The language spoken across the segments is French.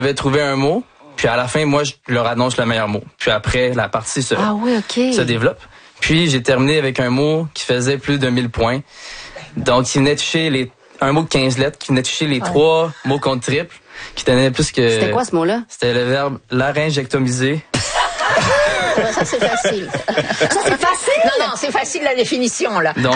Je vais trouver un mot, puis à la fin, moi, je leur annonce le meilleur mot. Puis après, la partie se développe. Puis j'ai terminé avec un mot qui faisait plus de 1000 points. Donc, il venait toucher un mot de 15 lettres, qui venait toucher les 3 mots contre triple, qui tenait plus que... C'était quoi ce mot-là? C'était le verbe laryngectomiser. Ça, c'est facile. Ça, c'est facile? Non, c'est facile la définition, là. Donc,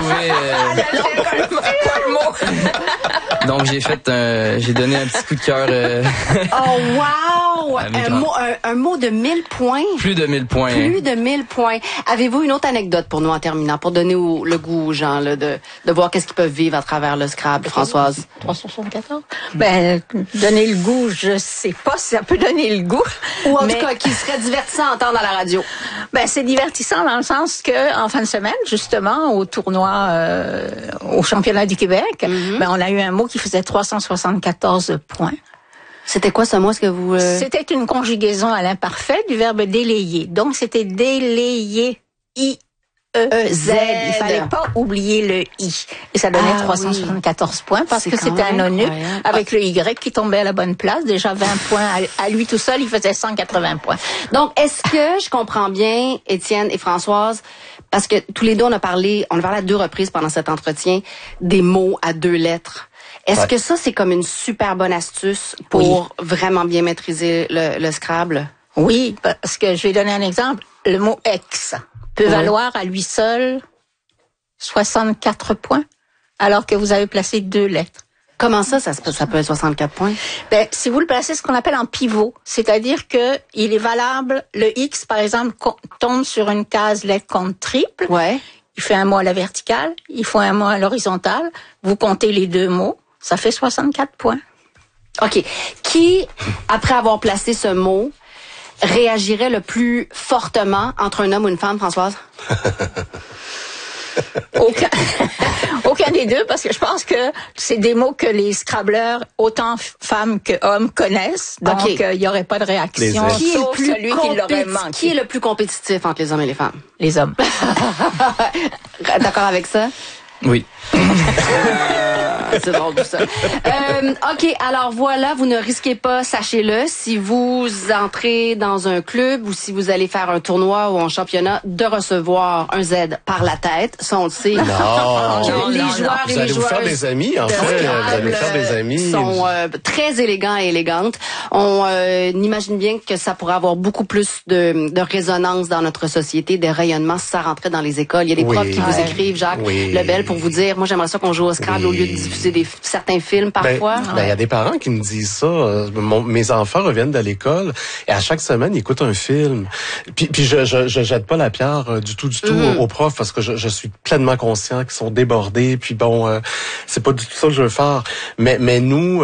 Donc, j'ai donné un petit coup de cœur. Oh, wow! Un mot de 1000 points? Plus de 1000 points. Plus de 1000 points. Avez-vous une autre anecdote pour nous en terminant, pour donner le goût aux gens, là, de voir qu'est-ce qu'ils peuvent vivre à travers le Scrabble, Françoise? 374? Donner le goût, je sais pas si ça peut donner le goût. Ou en tout cas, qui serait divertissant à entendre à la radio. C'est divertissant dans le sens que, en fin de semaine, justement, au tournoi, au championnat du Québec, on a eu un mot qui faisait 374 points. C'était quoi ce mot? Est-ce que vous... C'était une conjugaison à l'imparfait du verbe délayer. Donc, c'était délayer. I-E-Z. Il fallait pas oublier le I. Et ça donnait 374 points parce que c'était un eunuque avec le Y qui tombait à la bonne place. Déjà 20 points à lui tout seul, il faisait 180 points. Donc, est-ce que je comprends bien, Étienne et Françoise, parce que tous les deux, on a parlé à 2 reprises pendant cet entretien, des mots à 2 lettres. Est-ce que ça, c'est comme une super bonne astuce pour vraiment bien maîtriser le Scrabble? Oui, parce que je vais donner un exemple. Le mot « ex » peut valoir à lui seul 64 points, alors que vous avez placé 2 lettres. Comment ça peut être 64 points? Si vous le placez ce qu'on appelle en pivot, c'est-à-dire que il est valable, le X, par exemple, tombe sur une case lettre contre triple. Ouais. Il fait un mot à la verticale, il faut un mot à l'horizontale. Vous comptez les 2 mots, ça fait 64 points. OK. Qui, après avoir placé ce mot, réagirait le plus fortement entre un homme ou une femme, Françoise? Aucun des deux, parce que je pense que c'est des mots que les Scrabbleurs, autant femmes que hommes, connaissent. Donc, il y aurait pas de réaction. Qui est celui qui l'aurait manqué. Qui est le plus compétitif entre les hommes et les femmes? Les hommes. D'accord avec ça? Oui. C'est drôle tout ça. OK, alors voilà, vous ne risquez pas, sachez-le, si vous entrez dans un club ou si vous allez faire un tournoi ou un championnat, de recevoir un Z par la tête. Ça, on le sait. Non. Les joueurs et vous allez les vous faire joueuses des amis, en fait. Vous allez vous faire des amis. Sont très élégants et élégantes. On imagine bien que ça pourrait avoir beaucoup plus de résonance dans notre société, de rayonnement si ça rentrait dans les écoles. Il y a des profs qui vous écrivent, Jacques Lebel, pour vous dire, moi j'aimerais ça qu'on joue au Scrabble au lieu de diffuser certains films parfois. Il y a des parents qui me disent ça. Mes enfants reviennent de l'école et à chaque semaine ils écoutent un film. Puis je jette pas la pierre du tout aux profs parce que je suis pleinement conscient qu'ils sont débordés. Puis c'est pas du tout ça que je veux faire. Mais nous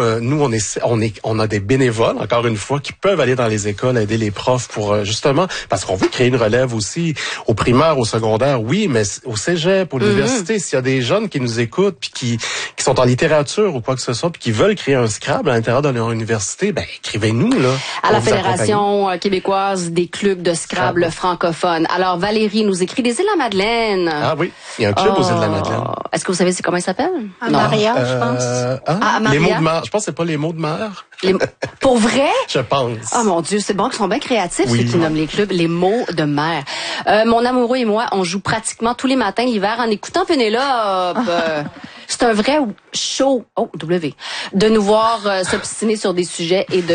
on a des bénévoles encore une fois qui peuvent aller dans les écoles aider les profs pour justement parce qu'on veut créer une relève aussi au primaire, au secondaire, oui, mais au cégep, à l'université, s'il y a des jeunes qui nous écoutent puis qui sont en littérature ou quoi que ce soit puis qui veulent créer un Scrabble à l'intérieur de leur université, écrivez-nous là. À la Fédération québécoise des clubs de Scrabble francophones. Alors Valérie nous écrit des Îles-de-la-Madeleine. Ah oui, il y a un club aux Îles-de-la-Madeleine. Est-ce que vous savez comment il s'appelle? Maria, je pense. Les mots de mer. Je pense que c'est pas les mots de mer. Pour vrai? Je pense. Oh mon Dieu, c'est bon qu'ils sont bien créatifs, ceux qui nomment les clubs, les mots de mer. Mon amoureux et moi, on joue pratiquement tous les matins l'hiver en écoutant Pénélope. C'est un vrai show, de nous voir s'obstiner sur des sujets et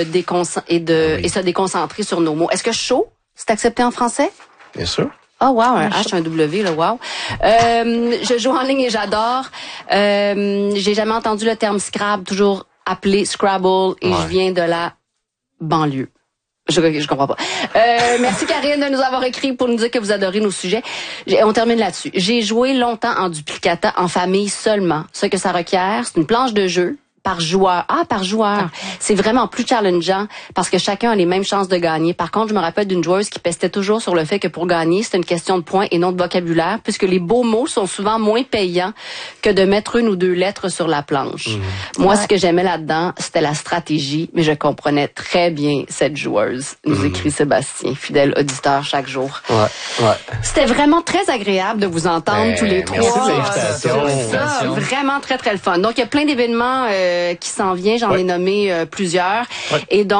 et se déconcentrer sur nos mots. Est-ce que show, c'est accepté en français? Bien sûr. Oh wow, un H, un W, là, wow. Je joue en ligne et j'adore. J'ai jamais entendu le terme Scrabble, toujours appelé Scrabble, et je viens de la banlieue. Je comprends pas. Merci Karine de nous avoir écrit pour nous dire que vous adorez nos sujets. On termine là-dessus. J'ai joué longtemps en duplicata en famille seulement. Ce que ça requiert, c'est une planche de jeu par joueur. Par joueur. C'est vraiment plus challengeant parce que chacun a les mêmes chances de gagner. Par contre, je me rappelle d'une joueuse qui pestait toujours sur le fait que pour gagner, c'est une question de points et non de vocabulaire, puisque les beaux mots sont souvent moins payants que de mettre 1 ou 2 lettres sur la planche. Moi, ce que j'aimais là-dedans, c'était la stratégie, mais je comprenais très bien cette joueuse, nous écrit Sébastien, fidèle auditeur chaque jour. C'était vraiment très agréable de vous entendre tous les trois. Merci de l'invitation. Vraiment très, très le fun. Donc, il y a plein d'événements qui s'en vient. J'en ai nommé plusieurs. Et donc,